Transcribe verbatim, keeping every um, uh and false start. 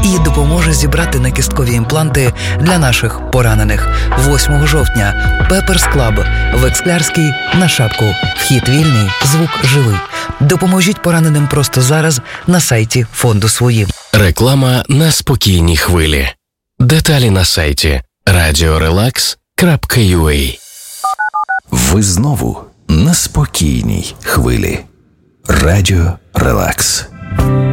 і допоможе зібрати накісткові імпланти для наших поранених. восьмого жовтня Пеперс Клаб в Ексклярській на Шапку. Вхід вільний, звук живий. Допоможіть пораненим просто зараз на сайті фонду «Свої». Реклама на спокійній хвилі. Деталі на сайті радіорелакс крапка ю а. Ви знову на спокійній хвилі. Радіо Релакс.